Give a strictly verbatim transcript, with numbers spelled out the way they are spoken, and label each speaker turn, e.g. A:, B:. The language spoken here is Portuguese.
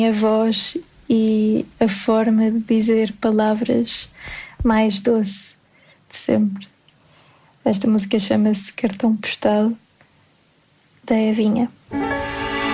A: A voz e a forma de dizer palavras mais doce de sempre. Esta música chama-se Cartão Postal, da Evinha.